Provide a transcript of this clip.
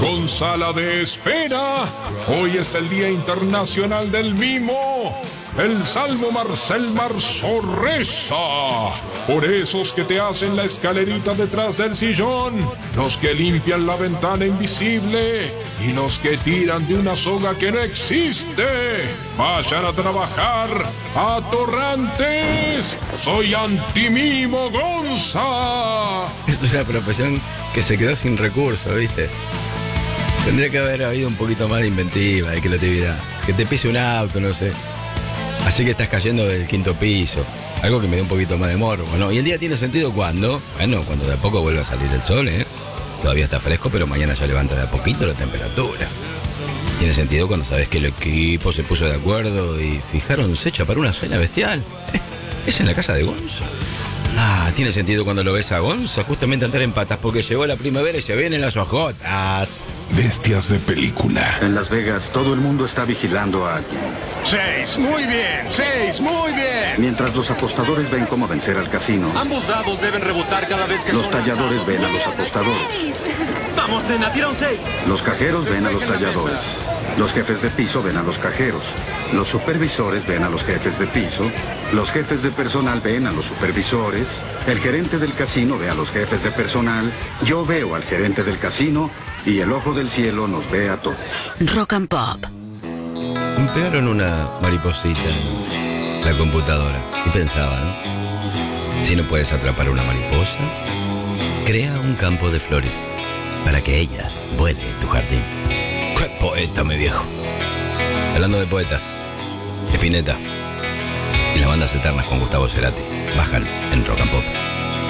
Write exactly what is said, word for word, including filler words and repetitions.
con sala de espera. Hoy es el Día Internacional del Mimo. El Salmo Marcel Marceau reza por esos que te hacen la escalerita detrás del sillón, los que limpian la ventana invisible y los que tiran de una soga que no existe. Vayan a trabajar, atorrantes. Soy Antimimo Gonza. Es una profesión que se quedó sin recursos, ¿viste? Tendría que haber habido un poquito más de inventiva, de creatividad. Que te pise un auto, no sé. Así que estás cayendo del quinto piso. Algo que me dé un poquito más de morbo, ¿no? Y el día tiene sentido cuando, bueno, cuando de a poco vuelva a salir el sol, ¿eh? Todavía está fresco, pero mañana ya levanta de a poquito la temperatura. Tiene sentido cuando sabes que el equipo se puso de acuerdo y fijaron fecha para una cena bestial. ¿Eh? Es en la casa de Gonza. Ah, tiene sentido cuando lo ves a Gonza justamente andar en patas porque llegó la primavera y se vienen las ojotas. Bestias de película. En Las Vegas todo el mundo está vigilando a alguien. Seis, muy bien, seis, muy bien. Mientras los apostadores ven cómo vencer al casino, Ambos dados deben rebotar cada vez que los son talladores lanzados. ven a los apostadores. Vamos, nena, tira un seis. Los cajeros ven a los talladores. Los jefes de piso ven a los cajeros. Los supervisores ven a los jefes de piso. Los jefes de personal ven a los supervisores. El gerente del casino ve a los jefes de personal. Yo veo al gerente del casino y el ojo del cielo nos ve a todos. Rock and Pop. Me pegaron una mariposita en la computadora y pensaba, ¿no? Si no puedes atrapar una mariposa, crea un campo de flores para que ella vuele en tu jardín. ¡Qué poeta, mi viejo! Hablando de poetas, Spinetta y las bandas eternas con Gustavo Cerati bajan en Rock and Pop.